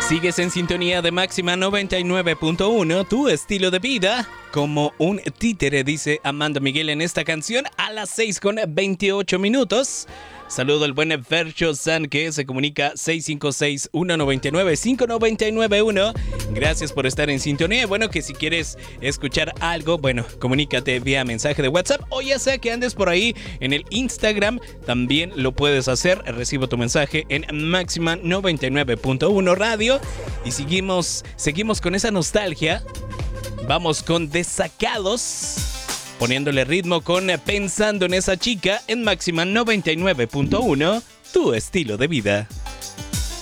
Sigues en sintonía de Máxima 99.1, tu estilo de vida. Como un títere, dice Amanda Miguel en esta canción, a las 6:28. Saludo al buen Fercho San, que se comunica 656-199-5991. Gracias por estar en sintonía. Bueno, que si quieres escuchar algo, bueno, comunícate vía mensaje de WhatsApp o ya sea que andes por ahí en el Instagram, también lo puedes hacer. Recibo tu mensaje en Máxima 99.1 Radio y seguimos con esa nostalgia. Vamos con Desacados, poniéndole ritmo con Pensando en esa chica en Máxima 99.1, tu estilo de vida.